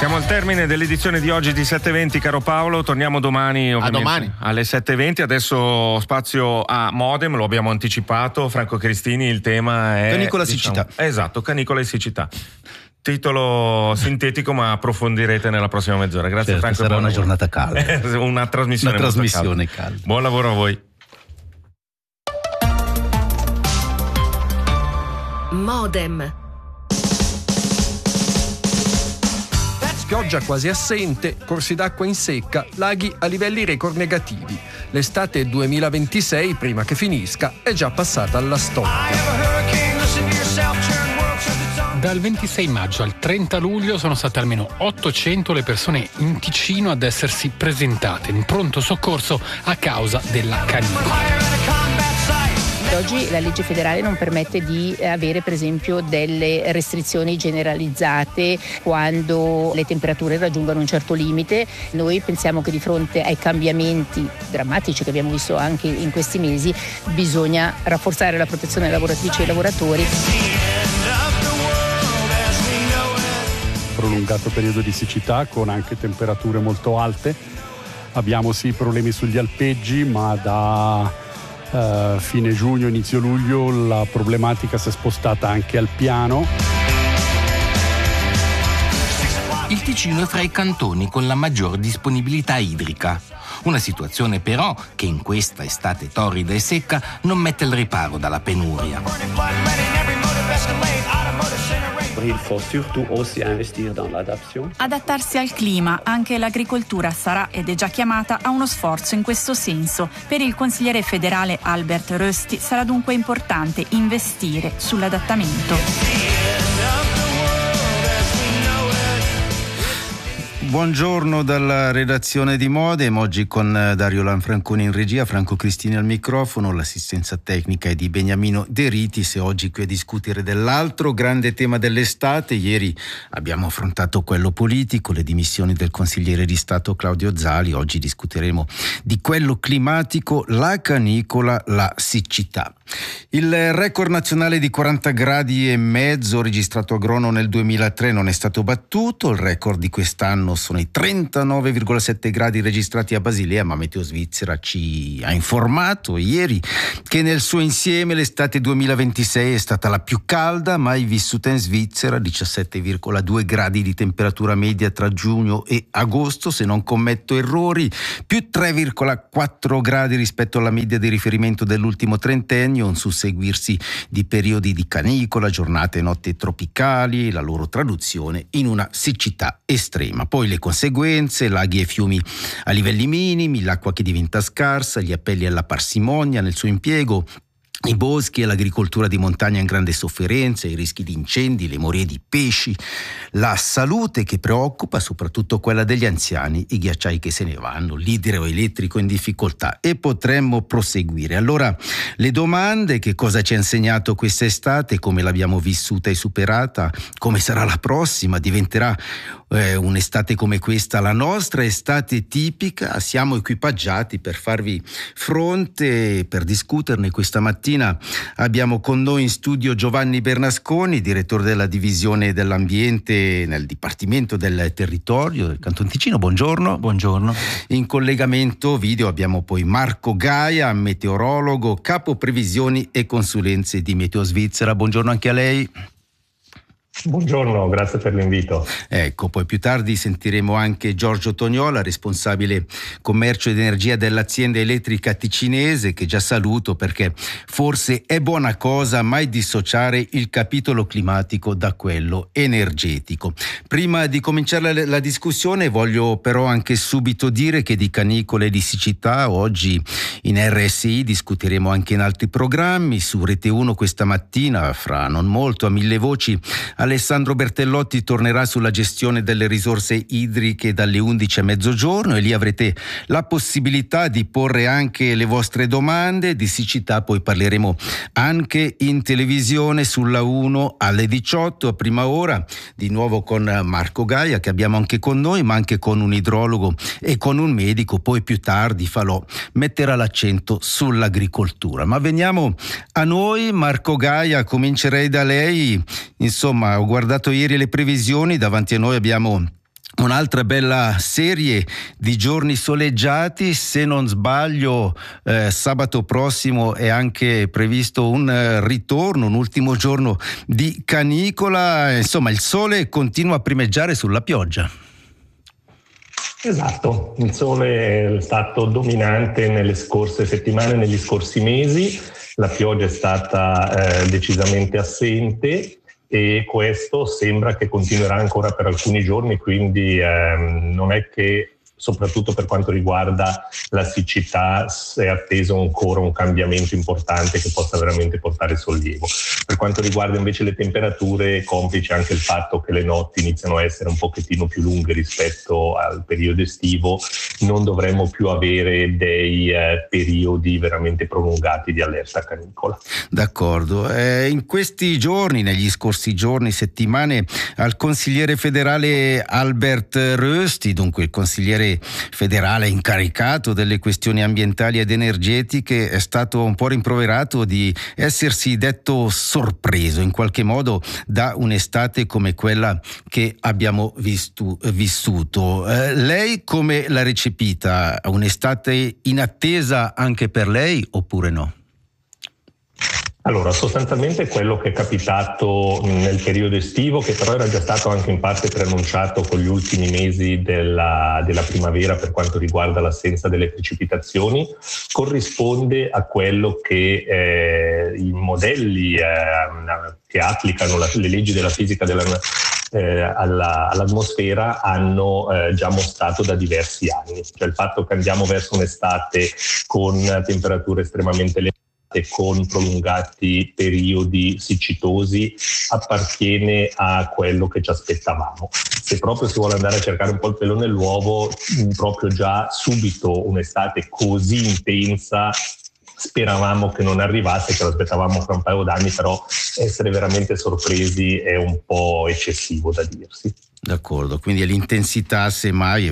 Siamo al termine dell'edizione di oggi di 7:20, caro Paolo. Torniamo domani, ovviamente, alle 7:20. Adesso spazio a Modem, lo abbiamo anticipato. Franco Cristini, il tema è canicola e siccità. Esatto, canicola e siccità. Titolo sintetico, ma approfondirete nella prossima mezz'ora. Grazie, certo, Franco. Sarà una giornata calda. Una trasmissione calda. Buon lavoro a voi. Modem. Pioggia quasi assente, corsi d'acqua in secca, laghi a livelli record negativi. L'estate 2026, prima che finisca, è già passata alla storia. Dal 26 maggio al 30 luglio sono state almeno 800 le persone in Ticino ad essersi presentate in pronto soccorso a causa della canicola. Oggi la legge federale non permette di avere per esempio delle restrizioni generalizzate quando le temperature raggiungono un certo limite. Noi pensiamo che di fronte ai cambiamenti drammatici che abbiamo visto anche in questi mesi bisogna rafforzare la protezione delle lavoratrici e lavoratori. Prolungato periodo di siccità con anche temperature molto alte. Abbiamo sì problemi sugli alpeggi, ma da fine giugno, inizio luglio la problematica si è spostata anche al piano. Il Ticino è fra i cantoni con la maggior disponibilità idrica. Una situazione però che in questa estate torrida e secca non mette al riparo dalla penuria. Adattarsi al clima, anche l'agricoltura sarà ed è già chiamata a uno sforzo in questo senso. Per il consigliere federale Albert Rösti sarà dunque importante investire sull'adattamento. Buongiorno dalla redazione di Modem, oggi con Dario Lanfranconi in regia, Franco Cristini al microfono, l'assistenza tecnica è di Beniamino De Ritis e oggi qui a discutere dell'altro grande tema dell'estate. Ieri abbiamo affrontato quello politico, le dimissioni del consigliere di Stato Claudio Zali, oggi discuteremo di quello climatico, la canicola, la siccità. Il record nazionale di 40 gradi e mezzo registrato a Grono nel 2003 non è stato battuto, il record di quest'anno sono i 39,7 gradi registrati a Basilea, ma Meteo Svizzera ci ha informato ieri che nel suo insieme l'estate 2026 è stata la più calda mai vissuta in Svizzera, 17,2 gradi di temperatura media tra giugno e agosto, se non commetto errori, più 3,4 gradi rispetto alla media di riferimento dell'ultimo trentennio, un susseguirsi di periodi di canicola, giornate e notti tropicali, la loro traduzione in una siccità estrema. Poi le conseguenze, laghi e fiumi a livelli minimi, l'acqua che diventa scarsa, gli appelli alla parsimonia nel suo impiego, i boschi e l'agricoltura di montagna in grande sofferenza, i rischi di incendi, le morie di pesci, la salute che preoccupa, soprattutto quella degli anziani, i ghiacciai che se ne vanno, l'idroelettrico in difficoltà e potremmo proseguire. Allora, le domande: che cosa ci ha insegnato quest'estate, come l'abbiamo vissuta e superata, come sarà la prossima, diventerà un'estate come questa la nostra estate tipica? Siamo equipaggiati per farvi fronte, per discuterne questa mattina. Abbiamo con noi in studio Giovanni Bernasconi, direttore della divisione dell'ambiente nel Dipartimento del Territorio del Canton Ticino. Buongiorno. Buongiorno. In collegamento video abbiamo poi Marco Gaia, meteorologo, capo previsioni e consulenze di Meteo Svizzera. Buongiorno anche a lei. Buongiorno, grazie per l'invito. Ecco, poi più tardi sentiremo anche Giorgio Tognola, responsabile commercio ed energia dell'azienda elettrica ticinese, che già saluto perché forse è buona cosa mai dissociare il capitolo climatico da quello energetico. Prima di cominciare la discussione voglio però anche subito dire che di canicole e di siccità oggi in RSI discuteremo anche in altri programmi. Su Rete 1 questa mattina, fra non molto, a Mille Voci, Alessandro Bertellotti tornerà sulla gestione delle risorse idriche dalle 11 a mezzogiorno e lì avrete la possibilità di porre anche le vostre domande. Di siccità poi parleremo anche in televisione sulla 1 alle 18 a prima ora, di nuovo con Marco Gaia che abbiamo anche con noi, ma anche con un idrologo e con un medico. Poi più tardi Falò metterà l'accento sull'agricoltura. Ma veniamo a noi. Marco Gaia, comincerei da lei. Insomma, ho guardato ieri le previsioni, davanti a noi abbiamo un'altra bella serie di giorni soleggiati. Se non sbaglio, sabato prossimo è anche previsto un ritorno, un ultimo giorno di canicola. Insomma, il sole continua a primeggiare sulla pioggia. Esatto, il sole è stato dominante nelle scorse settimane, negli scorsi mesi, la pioggia è stata decisamente assente e questo sembra che continuerà ancora per alcuni giorni, quindi non è che, soprattutto per quanto riguarda la siccità, è atteso ancora un cambiamento importante che possa veramente portare sollievo. Per quanto riguarda invece le temperature, complice anche il fatto che le notti iniziano a essere un pochettino più lunghe rispetto al periodo estivo, non dovremmo più avere dei periodi veramente prolungati di allerta canicola. D'accordo. In questi giorni, negli scorsi giorni, settimane, al consigliere federale Albert Rösti, dunque il consigliere federale incaricato delle questioni ambientali ed energetiche, è stato un po' rimproverato di essersi detto sorpreso in qualche modo da un'estate come quella che abbiamo vissuto. Lei come l'ha recepita? Un'estate inattesa anche per lei oppure no? Allora, sostanzialmente quello che è capitato nel periodo estivo, che però era già stato anche in parte preannunciato con gli ultimi mesi della primavera per quanto riguarda l'assenza delle precipitazioni, corrisponde a quello che i modelli che applicano le leggi della fisica all'atmosfera hanno già mostrato da diversi anni. Cioè il fatto che andiamo verso un'estate con temperature estremamente elevate, con prolungati periodi siccitosi, appartiene a quello che ci aspettavamo. Se proprio si vuole andare a cercare un po' il pelo nell'uovo, proprio già subito un'estate così intensa speravamo che non arrivasse, che lo aspettavamo fra un paio d'anni, però essere veramente sorpresi è un po' eccessivo da dirsi. D'accordo, quindi l'intensità semmai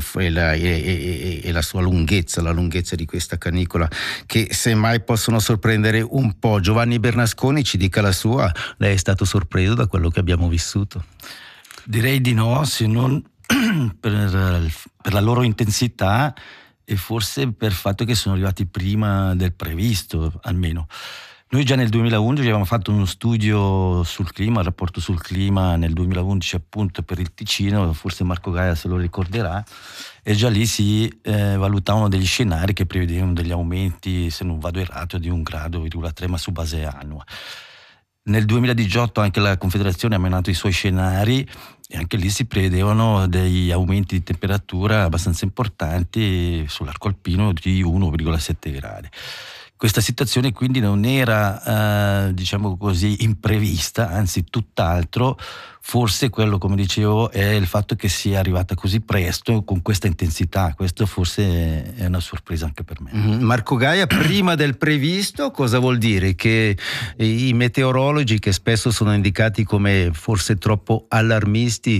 e la sua lunghezza, la lunghezza di questa canicola che semmai possono sorprendere un po'. Giovanni Bernasconi ci dica la sua, lei è stato sorpreso da quello che abbiamo vissuto? Direi di no, se non per la loro intensità e forse per il fatto che sono arrivati prima del previsto, almeno. Noi già nel 2011 avevamo fatto uno studio sul clima, il rapporto sul clima nel 2011 appunto per il Ticino, forse Marco Gaia se lo ricorderà, e già lì si valutavano degli scenari che prevedevano degli aumenti, se non vado errato, di 1,3 gradi, ma su base annua. Nel 2018 anche la Confederazione ha emanato i suoi scenari e anche lì si prevedevano degli aumenti di temperatura abbastanza importanti sull'arco alpino di 1,7 gradi. Questa situazione quindi non era, diciamo così, imprevista, anzi tutt'altro. Forse quello, come dicevo, è il fatto che sia arrivata così presto, con questa intensità. Questo forse è una sorpresa anche per me. Marco Gaia, prima del previsto, cosa vuol dire? Che i meteorologi, che spesso sono indicati come forse troppo allarmisti,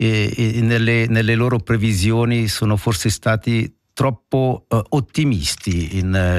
nelle loro previsioni sono forse stati troppo ottimisti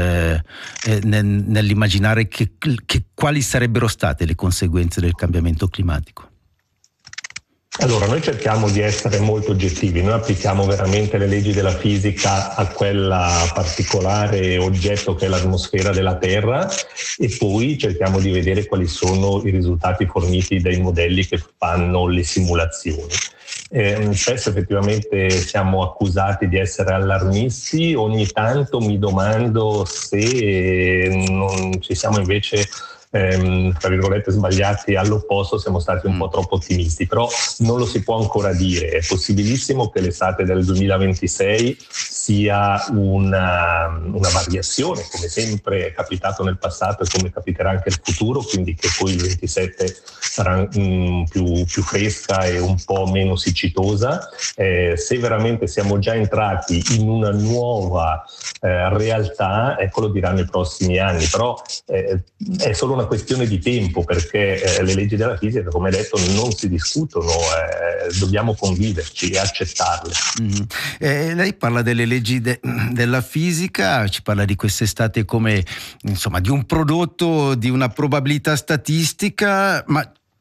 nell'immaginare che quali sarebbero state le conseguenze del cambiamento climatico? Allora, noi cerchiamo di essere molto oggettivi, noi applichiamo veramente le leggi della fisica a quella particolare oggetto che è l'atmosfera della Terra e poi cerchiamo di vedere quali sono i risultati forniti dai modelli che fanno le simulazioni. Spesso effettivamente siamo accusati di essere allarmisti, ogni tanto mi domando se non ci siamo invece tra virgolette sbagliati all'opposto, siamo stati un po' troppo ottimisti, però non lo si può ancora dire. È possibilissimo che l'estate del 2026 sia una variazione, come sempre è capitato nel passato e come capiterà anche nel futuro, quindi che poi il 27 sarà più fresca e un po' meno siccitosa. Se veramente siamo già entrati in una nuova realtà, ecco, lo diranno i prossimi anni, però è solo una questione di tempo, perché le leggi della fisica, come detto, non si discutono, dobbiamo conviverci e accettarle. Lei parla delle leggi della fisica, ci parla di quest'estate come insomma di un prodotto di una probabilità statistica, ma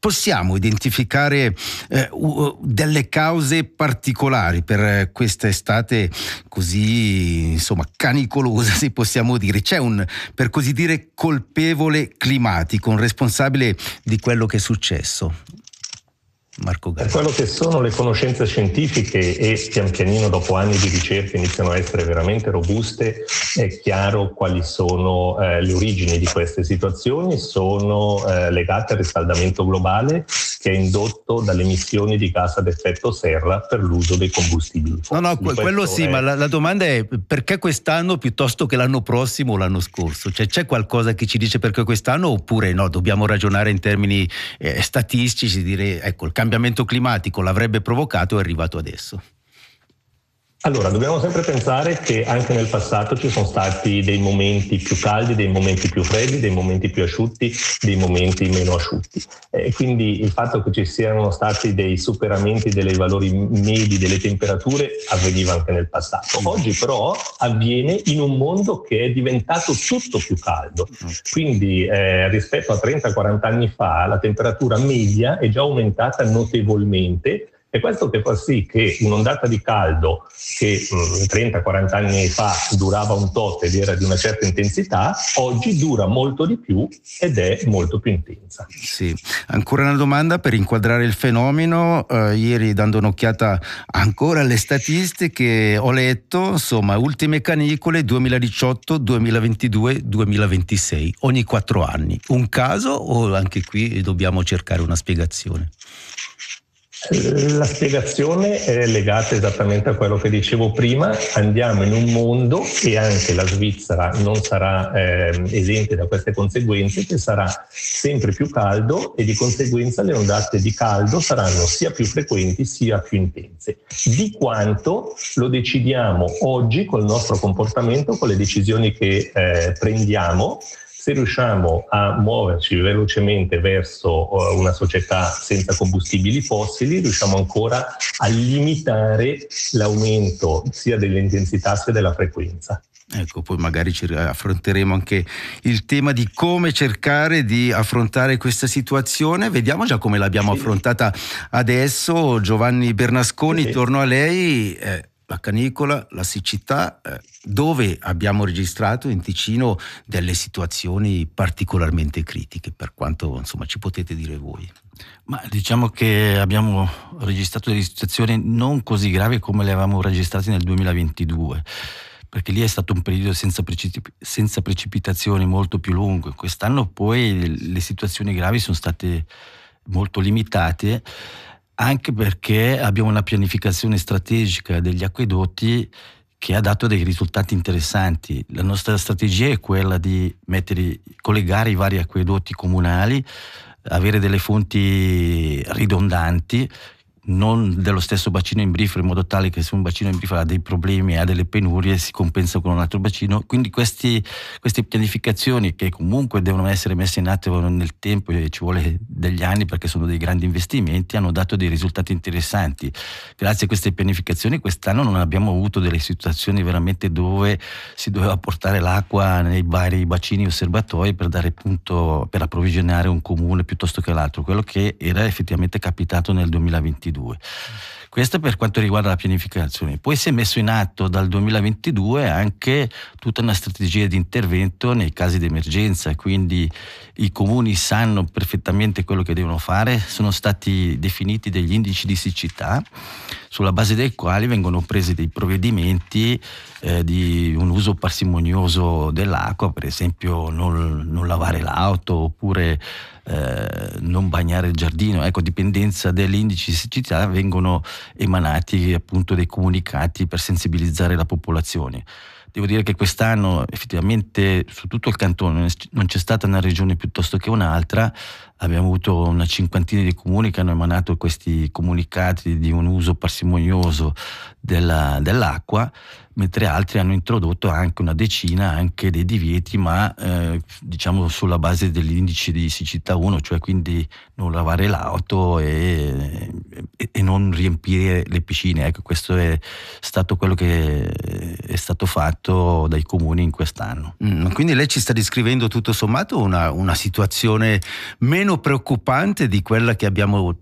possiamo identificare delle cause particolari per questa estate così, insomma, canicolosa, se possiamo dire? C'è un, per così dire, colpevole climatico, un responsabile di quello che è successo? Marco Galli. Per quello che sono le conoscenze scientifiche, e pian pianino dopo anni di ricerca iniziano a essere veramente robuste, è chiaro quali sono le origini di queste situazioni. Sono legate al riscaldamento globale, che è indotto dalle emissioni di gas ad effetto serra per l'uso dei combustibili fossili. No, quello sì, ma la domanda è: perché quest'anno piuttosto che l'anno prossimo o l'anno scorso? Cioè, c'è qualcosa che ci dice perché quest'anno, oppure no, dobbiamo ragionare in termini statistici, dire ecco, il cambiamento climatico l'avrebbe provocato e è arrivato adesso? Allora, dobbiamo sempre pensare che anche nel passato ci sono stati dei momenti più caldi, dei momenti più freddi, dei momenti più asciutti, dei momenti meno asciutti. Quindi il fatto che ci siano stati dei superamenti dei valori medi delle temperature avveniva anche nel passato. Oggi però avviene in un mondo che è diventato tutto più caldo. Quindi rispetto a 30-40 anni fa la temperatura media è già aumentata notevolmente. E questo che fa sì che un'ondata di caldo che 30-40 anni fa durava un tot ed era di una certa intensità, oggi dura molto di più ed è molto più intensa. Sì, ancora una domanda per inquadrare il fenomeno. Ieri, dando un'occhiata ancora alle statistiche, ho letto, insomma, ultime canicole 2018, 2022, 2026, ogni 4 anni. Un caso o anche qui dobbiamo cercare una spiegazione? La spiegazione è legata esattamente a quello che dicevo prima. Andiamo in un mondo, e anche la Svizzera non sarà esente da queste conseguenze, che sarà sempre più caldo e di conseguenza le ondate di caldo saranno sia più frequenti sia più intense. Di quanto lo decidiamo oggi col nostro comportamento, con le decisioni che prendiamo. Se riusciamo a muoverci velocemente verso una società senza combustibili fossili, riusciamo ancora a limitare l'aumento sia dell'intensità sia della frequenza. Ecco, poi magari ci affronteremo anche il tema di come cercare di affrontare questa situazione. Vediamo già come l'abbiamo affrontata adesso. Giovanni Bernasconi, torno a lei. La canicola, la siccità, dove abbiamo registrato in Ticino delle situazioni particolarmente critiche, per quanto insomma ci potete dire voi. Ma diciamo che abbiamo registrato delle situazioni non così gravi come le avevamo registrate nel 2022, perché lì è stato un periodo senza precipitazioni molto più lungo. Quest'anno poi le situazioni gravi sono state molto limitate, anche perché abbiamo una pianificazione strategica degli acquedotti che ha dato dei risultati interessanti. La nostra strategia è quella di collegare i vari acquedotti comunali, avere delle fonti ridondanti, non dello stesso bacino imbrifero, in modo tale che se un bacino imbrifero ha dei problemi, ha delle penurie, si compensa con un altro bacino. Quindi queste pianificazioni, che comunque devono essere messe in atto nel tempo, e ci vuole degli anni perché sono dei grandi investimenti, hanno dato dei risultati interessanti. Grazie a queste pianificazioni quest'anno non abbiamo avuto delle situazioni veramente dove si doveva portare l'acqua nei vari bacini o serbatoi per dare punto, per approvvigionare un comune piuttosto che l'altro, quello che era effettivamente capitato nel 2022. Questo per quanto riguarda la pianificazione. Poi si è messo in atto dal 2022 anche tutta una strategia di intervento nei casi di emergenza, quindi i comuni sanno perfettamente quello che devono fare. Sono stati definiti degli indici di siccità sulla base dei quali vengono presi dei provvedimenti di un uso parsimonioso dell'acqua, per esempio non lavare l'auto oppure non bagnare il giardino. Ecco, a dipendenza dell'indice di siccità vengono emanati appunto dei comunicati per sensibilizzare la popolazione. Devo dire che quest'anno effettivamente su tutto il cantone non c'è stata una regione piuttosto che un'altra. Abbiamo avuto una cinquantina di comuni che hanno emanato questi comunicati di un uso parsimonioso dell'acqua, mentre altri hanno introdotto anche una decina anche dei divieti, ma diciamo sulla base dell'indice di siccità 1, cioè quindi non lavare l'auto e non riempire le piscine. Ecco, questo è stato quello che è stato fatto dai comuni in quest'anno. Quindi lei ci sta descrivendo tutto sommato una situazione meno preoccupante di quella che abbiamo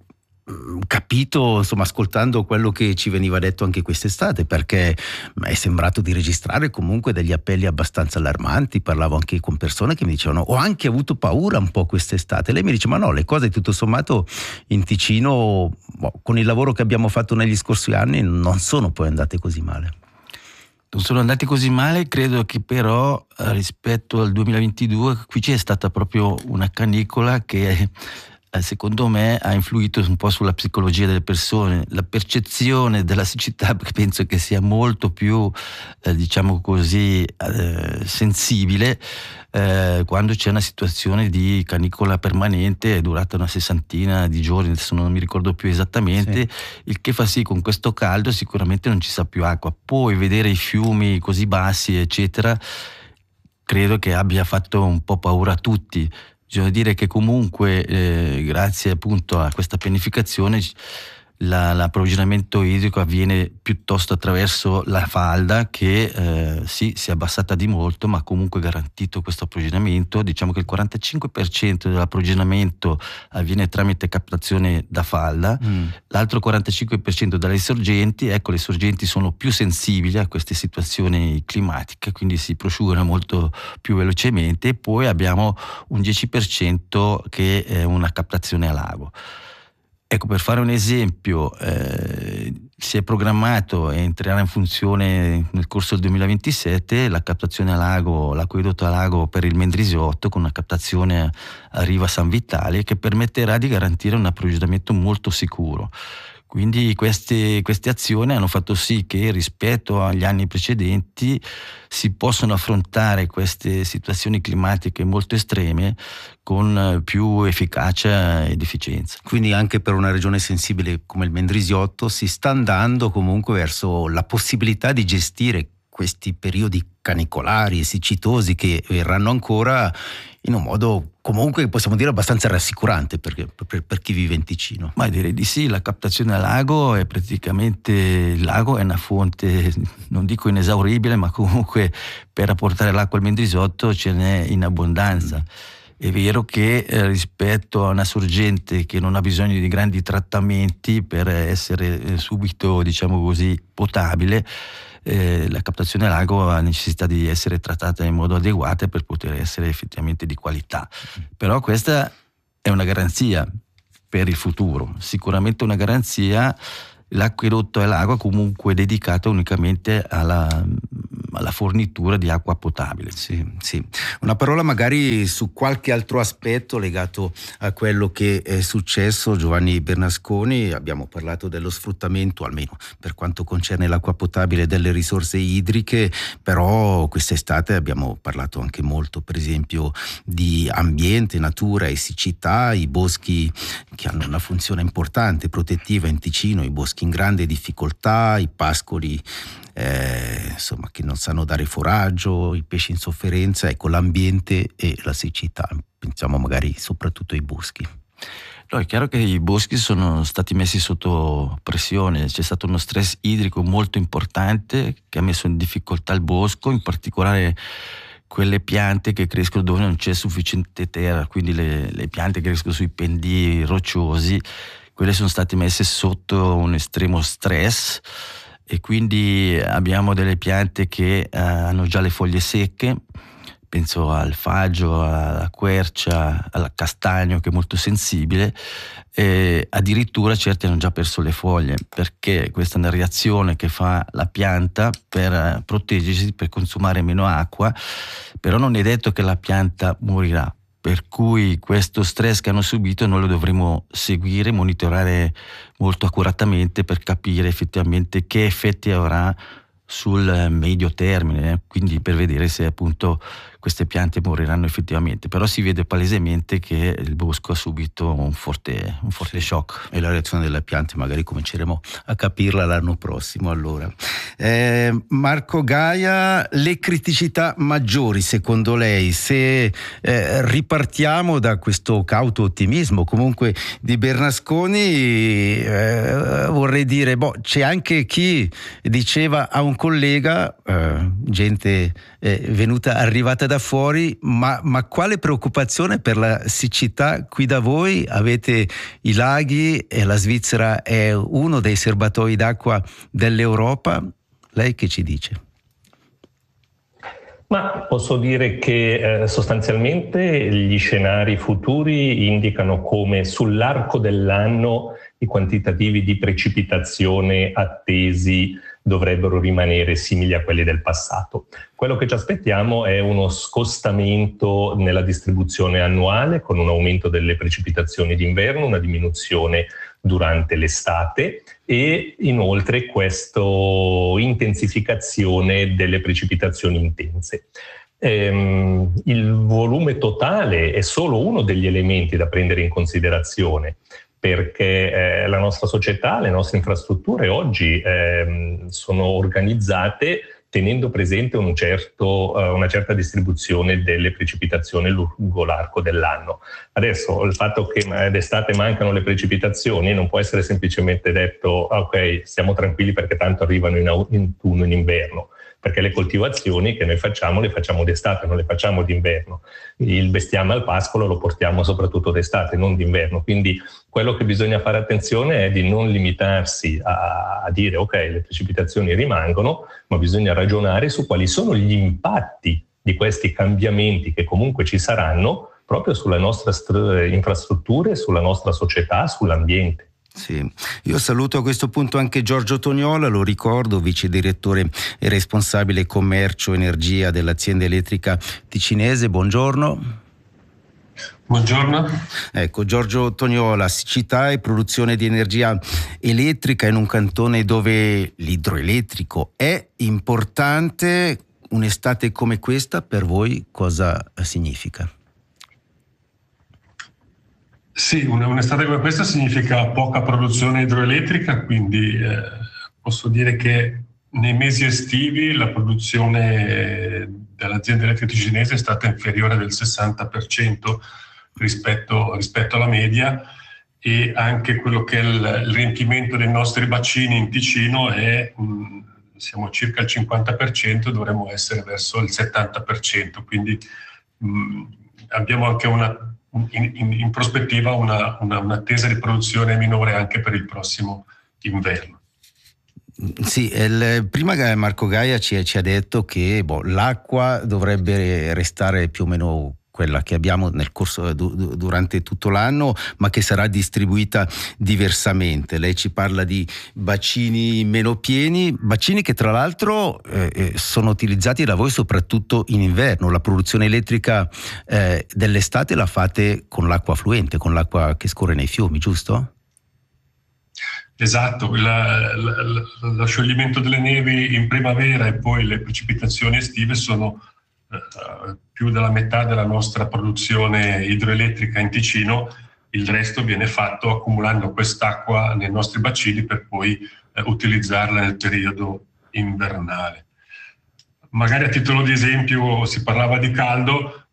capito, insomma, ascoltando quello che ci veniva detto anche quest'estate, perché è sembrato di registrare comunque degli appelli abbastanza allarmanti. Parlavo anche con persone che mi dicevano: ho anche avuto paura un po' quest'estate. Lei mi dice: ma no, le cose tutto sommato in Ticino, con il lavoro che abbiamo fatto negli scorsi anni, non sono poi andate così male. Non sono andati così male, credo che però rispetto al 2022 qui c'è stata proprio una canicola che secondo me ha influito un po' sulla psicologia delle persone. La percezione della siccità penso che sia molto più diciamo così sensibile quando c'è una situazione di canicola permanente, è durata una 60 di giorni, adesso non mi ricordo più esattamente, sì. Il che fa sì, con questo caldo sicuramente non ci sa più acqua, poi vedere i fiumi così bassi eccetera credo che abbia fatto un po' paura a tutti. Bisogna dire che comunque grazie appunto a questa pianificazione l'approvvigionamento idrico avviene piuttosto attraverso la falda che sì, si è abbassata di molto, ma comunque garantito questo approvvigionamento. Diciamo che il 45% dell'approvvigionamento avviene tramite captazione da falda, l'altro 45% dalle sorgenti. Ecco, le sorgenti sono più sensibili a queste situazioni climatiche, quindi si prosciugano molto più velocemente, e poi abbiamo un 10% che è una captazione a lago. Ecco, per fare un esempio, si è programmato e entrerà in funzione nel corso del 2027 la captazione a lago, l'acquedotto a lago per il Mendrisiotto, con una captazione a riva San Vitale, che permetterà di garantire un approvvigionamento molto sicuro. Quindi queste azioni hanno fatto sì che rispetto agli anni precedenti si possono affrontare queste situazioni climatiche molto estreme con più efficacia ed efficienza. Quindi anche per una regione sensibile come il Mendrisiotto si sta andando comunque verso la possibilità di gestire questi periodi canicolari e siccitosi che verranno ancora in un modo comunque possiamo dire abbastanza rassicurante per chi vive in Ticino. Ma direi di sì, la captazione a lago è praticamente, il lago è una fonte, non dico inesauribile, ma comunque per apportare l'acqua al Mendrisiotto ce n'è in abbondanza. È vero che rispetto a una sorgente che non ha bisogno di grandi trattamenti per essere subito, diciamo così, potabile, la captazione a lago ha necessità di essere trattata in modo adeguato per poter essere effettivamente di qualità. Però questa è una garanzia per il futuro, sicuramente una garanzia. L'acquedotto a lago è comunque dedicato unicamente alla fornitura di acqua potabile. Sì. Una parola magari su qualche altro aspetto legato a quello che è successo. Giovanni Bernasconi, abbiamo parlato dello sfruttamento, almeno per quanto concerne l'acqua potabile, delle risorse idriche, però quest'estate abbiamo parlato anche molto, per esempio, di ambiente, natura e siccità, i boschi che hanno una funzione importante protettiva in Ticino, i boschi in grande difficoltà, i pascoli insomma che non sanno dare foraggio, i pesci in sofferenza. Ecco, l'ambiente e la siccità, pensiamo magari soprattutto ai boschi. No, è chiaro che i boschi sono stati messi sotto pressione, c'è stato uno stress idrico molto importante che ha messo in difficoltà il bosco, in particolare quelle piante che crescono dove non c'è sufficiente terra, quindi le piante che crescono sui pendii rocciosi, quelle sono state messe sotto un estremo stress, e quindi abbiamo delle piante che hanno già le foglie secche. Penso al faggio, alla quercia, al castagno, che è molto sensibile, e addirittura certi hanno già perso le foglie, perché questa è una reazione che fa la pianta per proteggersi, per consumare meno acqua, però non è detto che la pianta morirà. Per cui questo stress che hanno subito noi lo dovremo seguire, monitorare molto accuratamente per capire effettivamente che effetti avrà sul medio termine, quindi per vedere se appunto queste piante moriranno effettivamente, però si vede palesemente che il bosco ha subito un forte shock. E la reazione delle piante magari cominceremo a capirla l'anno prossimo. Allora, Marco Gaia, le criticità maggiori secondo lei, se ripartiamo da questo cauto ottimismo comunque di Bernasconi, vorrei dire, c'è anche chi diceva a un collega, gente arrivata da fuori, ma quale preoccupazione per la siccità qui da voi? Avete i laghi e la Svizzera è uno dei serbatoi d'acqua dell'Europa. Lei che ci dice? Ma posso dire che sostanzialmente gli scenari futuri indicano come sull'arco dell'anno i quantitativi di precipitazione attesi dovrebbero rimanere simili a quelli del passato. Quello che ci aspettiamo è uno scostamento nella distribuzione annuale, con un aumento delle precipitazioni d'inverno, una diminuzione durante l'estate e inoltre questa intensificazione delle precipitazioni intense. Il volume totale è solo uno degli elementi da prendere in considerazione, perché la nostra società, le nostre infrastrutture oggi sono organizzate tenendo presente una certa distribuzione delle precipitazioni lungo l'arco dell'anno. Adesso il fatto che d'estate mancano le precipitazioni non può essere semplicemente detto ok, stiamo tranquilli perché tanto arrivano in autunno, in inverno, perché le coltivazioni che noi facciamo le facciamo d'estate, non le facciamo d'inverno. Il bestiame al pascolo lo portiamo soprattutto d'estate, non d'inverno. Quindi quello che bisogna fare attenzione è di non limitarsi a dire ok, le precipitazioni rimangono, ma bisogna ragionare su quali sono gli impatti di questi cambiamenti che comunque ci saranno proprio sulle nostre infrastrutture, sulla nostra società, sull'ambiente. Sì, io saluto a questo punto anche Giorgio Tognola, lo ricordo, vice direttore e responsabile commercio energia dell'azienda elettrica ticinese. Buongiorno. Buongiorno. Ecco, Giorgio Tognola, siccità e produzione di energia elettrica in un cantone dove l'idroelettrico è importante. Un'estate come questa per voi cosa significa? Sì, un'estate come questa significa poca produzione idroelettrica, quindi posso dire che nei mesi estivi la produzione dell'azienda elettrica ticinese è stata inferiore del 60% rispetto alla media, e anche quello che è il riempimento dei nostri bacini in Ticino siamo circa al 50%, dovremmo essere verso il 70%, quindi abbiamo anche in prospettiva un'attesa di produzione minore anche per il prossimo inverno. Sì, prima Marco Gaia ci ha detto che l'acqua dovrebbe restare più o meno quella che abbiamo nel corso durante tutto l'anno, ma che sarà distribuita diversamente. Lei ci parla di bacini meno pieni, bacini che tra l'altro sono utilizzati da voi soprattutto in inverno. La produzione elettrica dell'estate la fate con l'acqua affluente, con l'acqua che scorre nei fiumi, giusto? Esatto, lo scioglimento delle nevi in primavera e poi le precipitazioni estive sono più della metà della nostra produzione idroelettrica in Ticino. Il resto viene fatto accumulando quest'acqua nei nostri bacini per poi utilizzarla nel periodo invernale. Magari a titolo di esempio si parlava di caldo,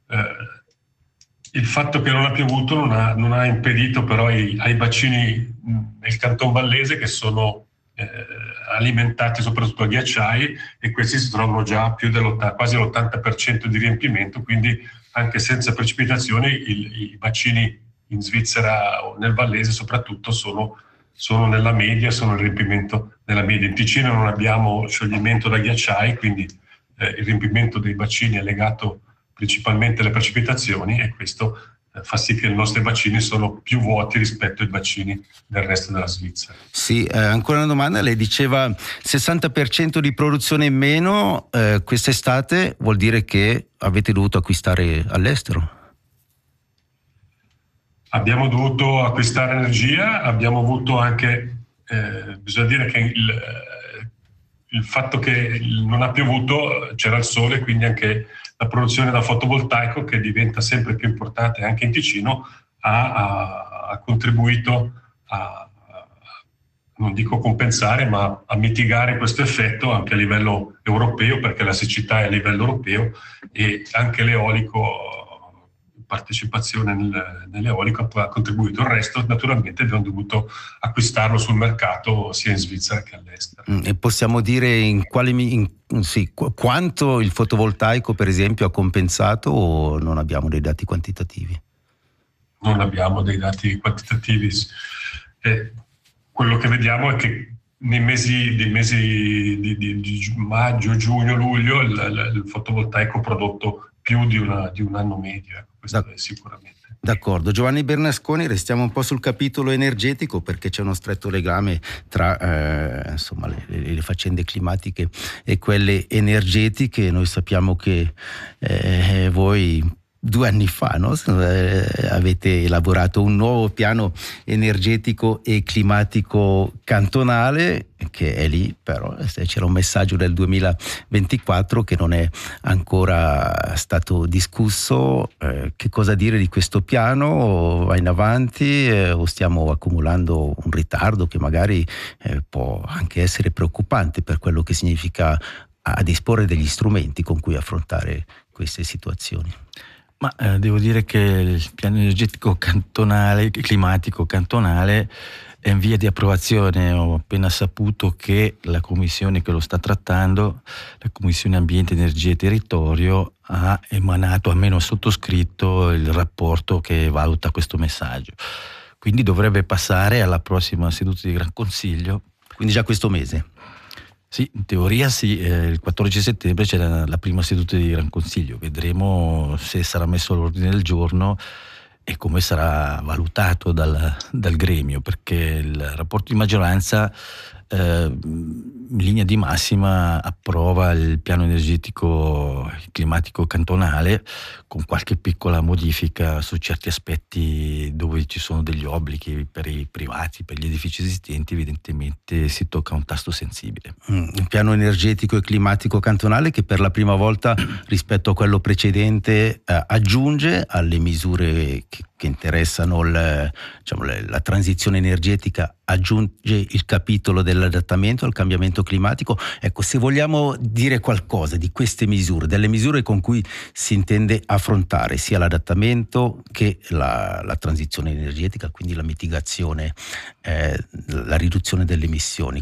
il fatto che non ha piovuto non ha impedito però ai bacini nel Canton Vallese, che sono alimentati soprattutto a ghiacciai, e questi si trovano già più quasi l'80% di riempimento, quindi anche senza precipitazioni i bacini in Svizzera o nel Vallese soprattutto sono nella media, sono il riempimento nella media. In Ticino non abbiamo scioglimento da ghiacciai, quindi il riempimento dei bacini è legato principalmente alle precipitazioni, e questo fa sì che i nostri bacini sono più vuoti rispetto ai bacini del resto della Svizzera. Sì, ancora una domanda. Lei diceva 60% di produzione in meno quest'estate, vuol dire che avete dovuto acquistare all'estero? Abbiamo dovuto acquistare energia, abbiamo avuto anche, bisogna dire che il fatto che non ha piovuto, c'era il sole, quindi anche la produzione da fotovoltaico, che diventa sempre più importante anche in Ticino, ha contribuito a non dico compensare, ma a mitigare questo effetto anche a livello europeo, perché la siccità è a livello europeo, e anche l'eolico, partecipazione nell'eolico ha contribuito. Il resto naturalmente abbiamo dovuto acquistarlo sul mercato sia in Svizzera che all'estero. E possiamo dire quanto il fotovoltaico per esempio ha compensato, o non abbiamo dei dati quantitativi? Non abbiamo dei dati quantitativi. Quello che vediamo è che nei mesi di maggio, giugno, luglio il fotovoltaico ha prodotto più di un anno medio, questo è sicuramente. D'accordo. Giovanni Bernasconi, restiamo un po' sul capitolo energetico, perché c'è uno stretto legame tra le faccende climatiche e quelle energetiche. Noi sappiamo che voi 2 anni fa avete elaborato un nuovo piano energetico e climatico cantonale, che è lì, però c'era un messaggio del 2024 che non è ancora stato discusso. Che cosa dire di questo piano? Va in avanti o stiamo accumulando un ritardo che magari può anche essere preoccupante per quello che significa a disporre degli strumenti con cui affrontare queste situazioni? Ma devo dire che il piano energetico cantonale, climatico cantonale, è in via di approvazione. Ho appena saputo che la commissione che lo sta trattando, la Commissione Ambiente, Energia e Territorio, ha emanato, almeno sottoscritto, il rapporto che valuta questo messaggio. Quindi dovrebbe passare alla prossima seduta di Gran Consiglio. Quindi già questo mese? Sì, in teoria sì, il 14 settembre c'è la prima seduta di Gran Consiglio, vedremo se sarà messo all'ordine del giorno e come sarà valutato dal gremio, perché il rapporto di maggioranza in linea di massima approva il piano energetico climatico cantonale, con qualche piccola modifica su certi aspetti dove ci sono degli obblighi per i privati, per gli edifici esistenti. Evidentemente si tocca un tasto sensibile. Il piano energetico e climatico cantonale, che per la prima volta rispetto a quello precedente aggiunge alle misure che interessano la transizione energetica, aggiunge il capitolo dell'adattamento al cambiamento climatico. Ecco, se vogliamo dire qualcosa di queste misure, delle misure con cui si intende affrontare sia l'adattamento che la transizione energetica, quindi la mitigazione, la riduzione delle emissioni,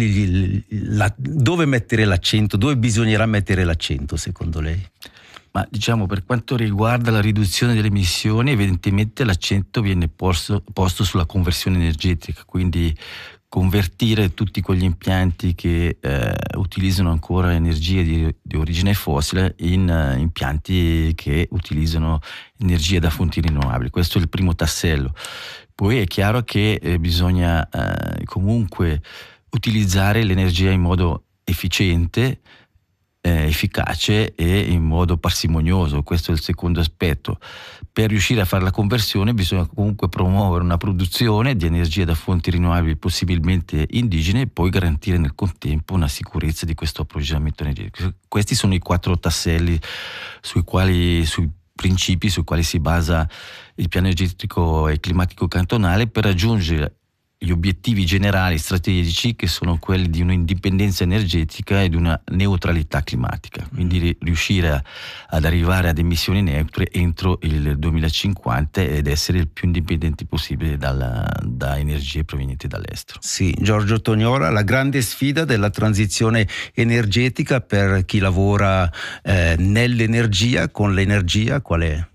dove mettere l'accento, dove bisognerà mettere l'accento secondo lei? Ma diciamo, per quanto riguarda la riduzione delle emissioni, evidentemente l'accento viene posto sulla conversione energetica, quindi convertire tutti quegli impianti che utilizzano ancora energie di origine fossile in impianti che utilizzano energie da fonti rinnovabili. Questo è il primo tassello. Poi è chiaro che bisogna comunque utilizzare l'energia in modo efficiente, efficace e in modo parsimonioso. Questo è il secondo aspetto. Per riuscire a fare la conversione bisogna comunque promuovere una produzione di energia da fonti rinnovabili possibilmente indigene e poi garantire nel contempo una sicurezza di questo approvvigionamento energetico. Questi sono i 4 tasselli sui principi sui quali si basa il piano energetico e climatico cantonale per raggiungere gli obiettivi generali strategici, che sono quelli di un'indipendenza energetica e di una neutralità climatica, quindi riuscire ad arrivare ad emissioni neutre entro il 2050 ed essere il più indipendenti possibile da energie provenienti dall'estero. Sì, Giorgio Tognola, la grande sfida della transizione energetica per chi lavora nell'energia, con l'energia, qual è?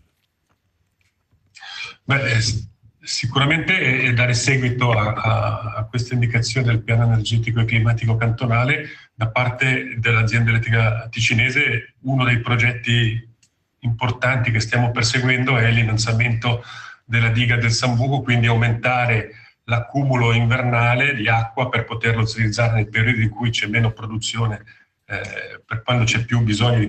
Sicuramente è dare seguito a questa indicazione del piano energetico e climatico cantonale da parte dell'azienda elettrica ticinese. Uno dei progetti importanti che stiamo perseguendo è l'innalzamento della diga del Sambuco, quindi aumentare l'accumulo invernale di acqua per poterlo utilizzare nei periodi in cui c'è meno produzione, per quando c'è più bisogno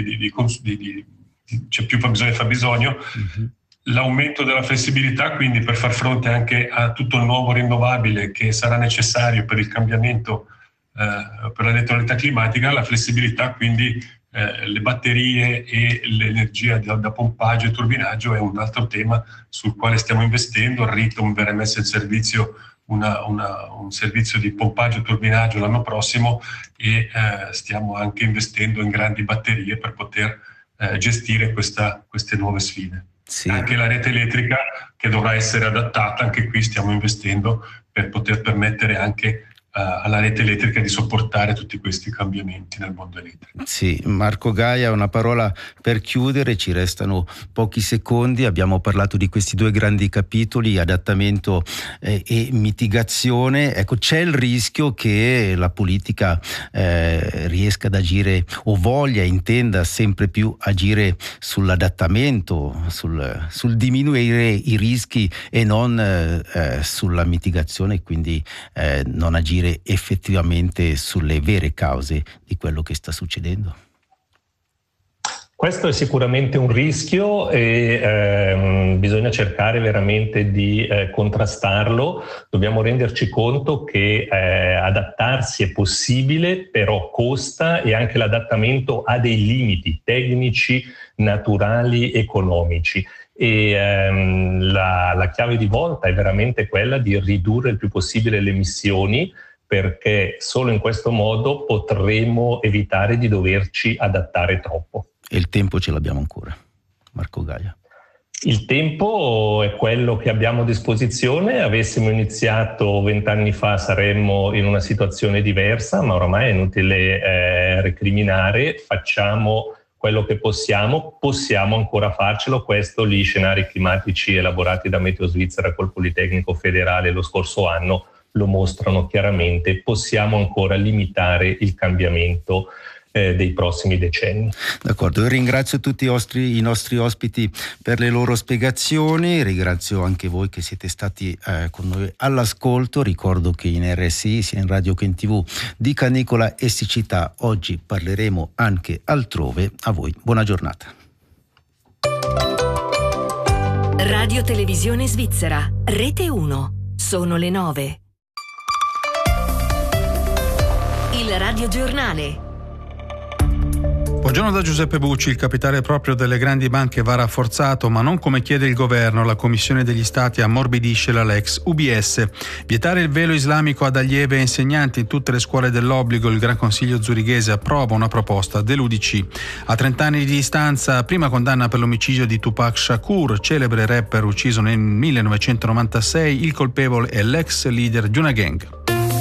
c'è più fabbisogno. Mm-hmm. L'aumento della flessibilità, quindi per far fronte anche a tutto il nuovo rinnovabile che sarà necessario per il cambiamento per la neutralità climatica, la flessibilità, quindi le batterie e l'energia da pompaggio e turbinaggio è un altro tema sul quale stiamo investendo. Il Ritom verrà messo in servizio un servizio di pompaggio e turbinaggio l'anno prossimo e stiamo anche investendo in grandi batterie per poter gestire queste nuove sfide. Sì. Anche la rete elettrica che dovrà essere adattata, anche qui stiamo investendo per poter permettere anche alla rete elettrica di sopportare tutti questi cambiamenti nel mondo elettrico. Sì, Marco Gaia, una parola per chiudere, ci restano pochi secondi. Abbiamo parlato di questi due grandi capitoli, adattamento e mitigazione. Ecco, c'è il rischio che la politica riesca ad agire o voglia, intenda sempre più agire sull'adattamento, sul diminuire i rischi e non sulla mitigazione, quindi non agire effettivamente sulle vere cause di quello che sta succedendo? Questo è sicuramente un rischio e bisogna cercare veramente di contrastarlo. Dobbiamo renderci conto che adattarsi è possibile, però costa, e anche l'adattamento ha dei limiti tecnici, naturali, economici. E la chiave di volta è veramente quella di ridurre il più possibile le emissioni, perché solo in questo modo potremo evitare di doverci adattare troppo. E il tempo ce l'abbiamo ancora, Marco Gaia? Il tempo è quello che abbiamo a disposizione. Avessimo iniziato 20 anni fa saremmo in una situazione diversa, ma oramai è inutile recriminare. Facciamo quello che possiamo ancora farcelo. Questo gli scenari climatici elaborati da Meteo Svizzera col Politecnico Federale lo scorso anno lo mostrano chiaramente. Possiamo ancora limitare il cambiamento dei prossimi decenni. D'accordo, io ringrazio tutti i nostri ospiti per le loro spiegazioni, ringrazio anche voi che siete stati con noi all'ascolto. Ricordo che in RSI, sia in radio che in TV, di canicola e siccità oggi parleremo anche altrove. A voi buona giornata. Radio Televisione Svizzera, Rete 1, sono le 9. Il radiogiornale. Buongiorno da Giuseppe Bucci. Il capitale proprio delle grandi banche va rafforzato, ma non come chiede il governo. La Commissione degli Stati ammorbidisce la Lex UBS. Vietare il velo islamico ad allievi e insegnanti in tutte le scuole dell'obbligo. Il Gran Consiglio zurighese approva una proposta dell'UDC. A 30 anni di distanza, prima condanna per l'omicidio di Tupac Shakur, celebre rapper ucciso nel 1996. Il colpevole è l'ex leader di una gang.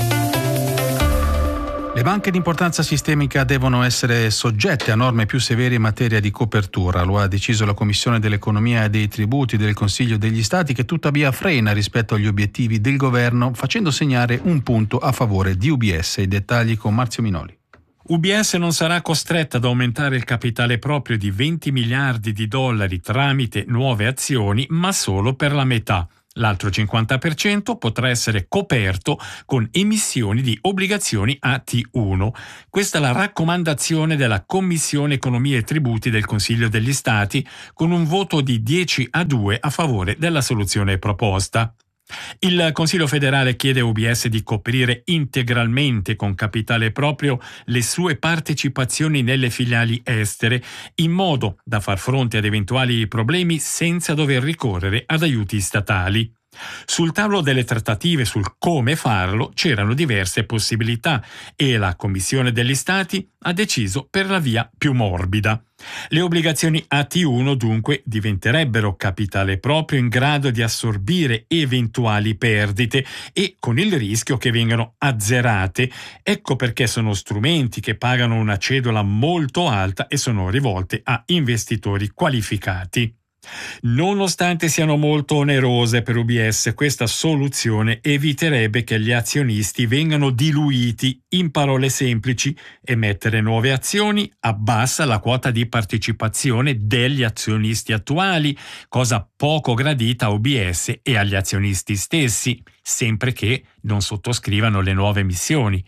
Le banche di importanza sistemica devono essere soggette a norme più severe in materia di copertura. Lo ha deciso la Commissione dell'Economia e dei Tributi del Consiglio degli Stati, che tuttavia frena rispetto agli obiettivi del governo, facendo segnare un punto a favore di UBS. I dettagli con Marzio Minoli. UBS non sarà costretta ad aumentare il capitale proprio di 20 miliardi di dollari tramite nuove azioni, ma solo per la metà. L'altro 50% potrà essere coperto con emissioni di obbligazioni a T1. Questa è la raccomandazione della Commissione Economia e Tributi del Consiglio degli Stati, con un voto di 10-2 a favore della soluzione proposta. Il Consiglio federale chiede a UBS di coprire integralmente con capitale proprio le sue partecipazioni nelle filiali estere, in modo da far fronte ad eventuali problemi senza dover ricorrere ad aiuti statali. Sul tavolo delle trattative sul come farlo c'erano diverse possibilità e la Commissione degli Stati ha deciso per la via più morbida. Le obbligazioni AT1 dunque diventerebbero capitale proprio in grado di assorbire eventuali perdite e con il rischio che vengano azzerate. Ecco perché sono strumenti che pagano una cedola molto alta e sono rivolte a investitori qualificati. Nonostante siano molto onerose per UBS, questa soluzione eviterebbe che gli azionisti vengano diluiti. In parole semplici, emettere nuove azioni abbassa la quota di partecipazione degli azionisti attuali, cosa poco gradita a UBS e agli azionisti stessi, sempre che non sottoscrivano le nuove emissioni.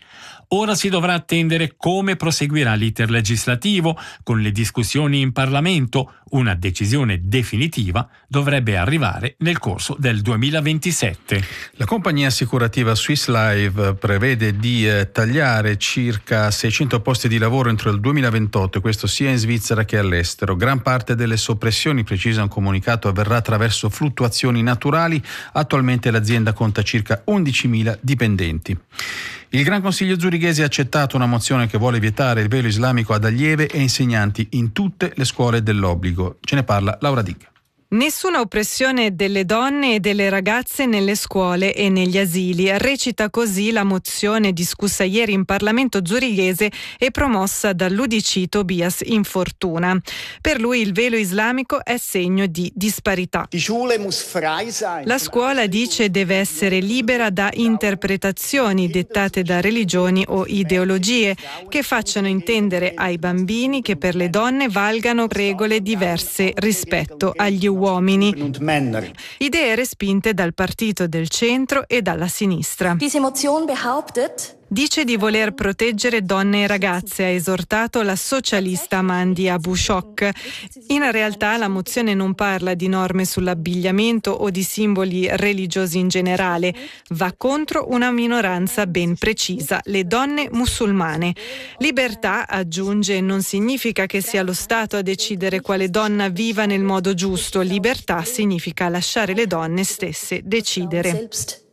Ora si dovrà attendere come proseguirà l'iter legislativo con le discussioni in Parlamento. Una decisione definitiva dovrebbe arrivare nel corso del 2027. La compagnia assicurativa Swiss Life prevede di tagliare circa 600 posti di lavoro entro il 2028, questo sia in Svizzera che all'estero. Gran parte delle soppressioni, precisa un comunicato, avverrà attraverso fluttuazioni naturali. Attualmente l'azienda conta circa 11.000 dipendenti. Il Gran Consiglio zurighese ha accettato una mozione che vuole vietare il velo islamico ad allieve e insegnanti in tutte le scuole dell'obbligo. Ce ne parla Laura Dig. Nessuna oppressione delle donne e delle ragazze nelle scuole e negli asili. Recita così la mozione discussa ieri in Parlamento zurighese e promossa dall'UDC Tobias Infortuna. Per lui il velo islamico è segno di disparità. La scuola, dice, deve essere libera da interpretazioni dettate da religioni o ideologie che facciano intendere ai bambini che per le donne valgano regole diverse rispetto agli uomini. Idee respinte dal partito del centro e dalla sinistra. Dice di voler proteggere donne e ragazze, ha esortato la socialista Mandi Abushok. In realtà la mozione non parla di norme sull'abbigliamento o di simboli religiosi in generale, va contro una minoranza ben precisa, le donne musulmane. Libertà, aggiunge, non significa che sia lo Stato a decidere quale donna viva nel modo giusto, libertà significa lasciare le donne stesse decidere.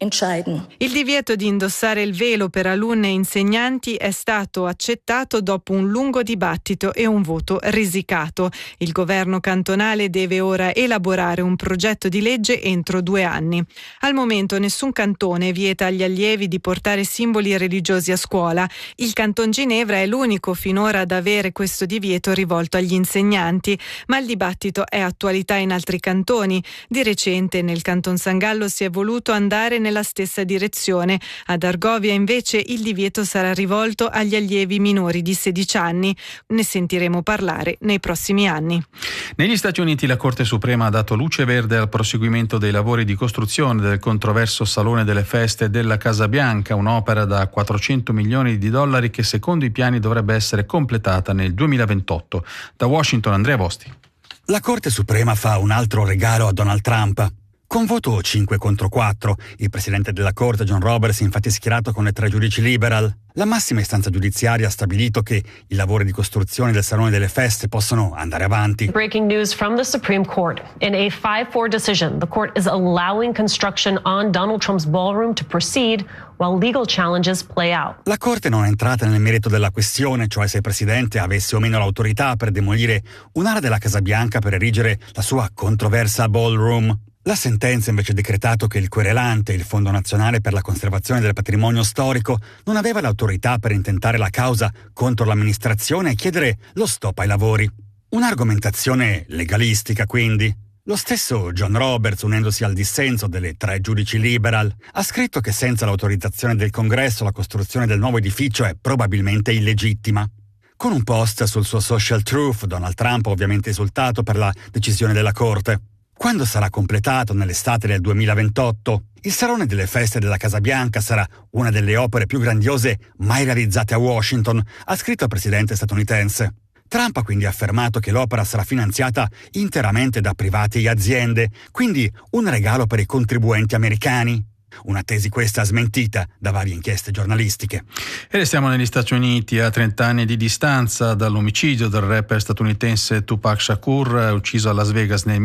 Il divieto di indossare il velo per alunne e insegnanti è stato accettato dopo un lungo dibattito e un voto risicato. Il governo cantonale deve ora elaborare un progetto di legge entro 2 anni. Al momento nessun cantone vieta agli allievi di portare simboli religiosi a scuola. Il Canton Ginevra è l'unico finora ad avere questo divieto rivolto agli insegnanti, ma il dibattito è attualità in altri cantoni. Di recente nel Canton San Gallo si è voluto andare nella stessa direzione. Ad Argovia invece il divieto sarà rivolto agli allievi minori di 16 anni. Ne sentiremo parlare nei prossimi anni. Negli Stati Uniti la Corte Suprema ha dato luce verde al proseguimento dei lavori di costruzione del controverso Salone delle Feste della Casa Bianca, un'opera da $400 milioni che secondo i piani dovrebbe essere completata nel 2028. Da Washington Andrea Vosti. La Corte Suprema fa un altro regalo a Donald Trump. Con voto 5-4, il presidente della Corte, John Roberts, infatti schierato con le 3 giudici liberal. La massima istanza giudiziaria ha stabilito che i lavori di costruzione del Salone delle Feste possono andare avanti. Breaking news from the Supreme Court. In a 5-4 decision, the court is allowing construction on Donald Trump's ballroom to proceed while legal challenges play out. La Corte non è entrata nel merito della questione, cioè se il presidente avesse o meno l'autorità per demolire un'area della Casa Bianca per erigere la sua controversa ballroom. La sentenza invece ha decretato che il querelante, il Fondo Nazionale per la Conservazione del Patrimonio Storico, non aveva l'autorità per intentare la causa contro l'amministrazione e chiedere lo stop ai lavori. Un'argomentazione legalistica, quindi. Lo stesso John Roberts, unendosi al dissenso delle 3 giudici liberal, ha scritto che senza l'autorizzazione del Congresso la costruzione del nuovo edificio è probabilmente illegittima. Con un post sul suo social Truth, Donald Trump ha ovviamente esultato per la decisione della Corte. Quando sarà completato nell'estate del 2028, il Salone delle Feste della Casa Bianca sarà una delle opere più grandiose mai realizzate a Washington, ha scritto il presidente statunitense. Trump ha quindi affermato che l'opera sarà finanziata interamente da privati e aziende, quindi un regalo per i contribuenti americani. Una tesi questa smentita da varie inchieste giornalistiche. E restiamo negli Stati Uniti. A 30 anni di distanza dall'omicidio del rapper statunitense Tupac Shakur, ucciso a Las Vegas nel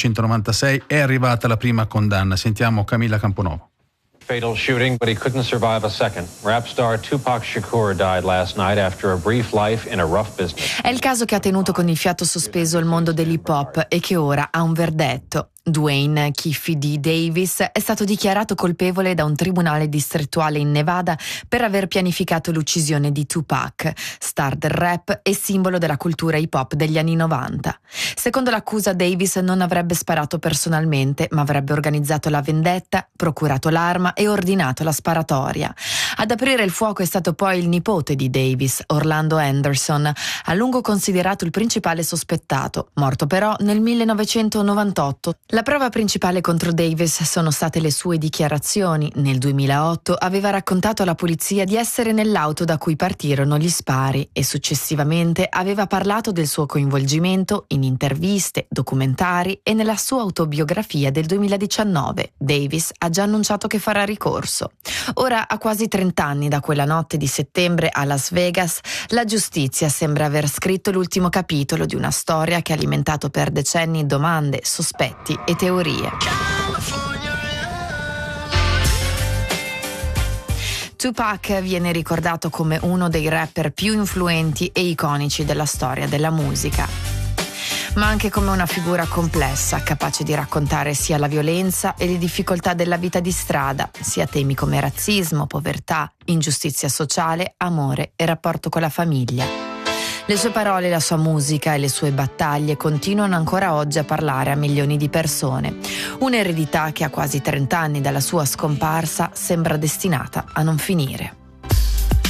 1996, è arrivata la prima condanna. Sentiamo Camilla Camponovo. Fatal shooting, but he couldn't survive a second. Rap star Tupac Shakur died last night after a brief life in a rough business. È il caso che ha tenuto con il fiato sospeso il mondo dell'hip hop e che ora ha un verdetto. Dwayne Kiffy D. Davis è stato dichiarato colpevole da un tribunale distrettuale in Nevada per aver pianificato l'uccisione di Tupac, star del rap e simbolo della cultura hip hop degli anni 90. Secondo l'accusa, Davis non avrebbe sparato personalmente, ma avrebbe organizzato la vendetta, procurato l'arma e ordinato la sparatoria. Ad aprire il fuoco è stato poi il nipote di Davis, Orlando Anderson, a lungo considerato il principale sospettato, morto però nel 1998 La prova principale contro Davis sono state le sue dichiarazioni. Nel 2008 aveva raccontato alla polizia di essere nell'auto da cui partirono gli spari e successivamente aveva parlato del suo coinvolgimento in interviste, documentari e nella sua autobiografia del 2019. Davis ha già annunciato che farà ricorso. Ora, a quasi 30 anni da quella notte di settembre a Las Vegas, la giustizia sembra aver scritto l'ultimo capitolo di una storia che ha alimentato per decenni domande, sospetti e teorie. Tupac viene ricordato come uno dei rapper più influenti e iconici della storia della musica, ma anche come una figura complessa, capace di raccontare sia la violenza e le difficoltà della vita di strada, sia temi come razzismo, povertà, ingiustizia sociale, amore e rapporto con la famiglia. Le sue parole, la sua musica e le sue battaglie continuano ancora oggi a parlare a milioni di persone. Un'eredità che a quasi 30 anni dalla sua scomparsa sembra destinata a non finire.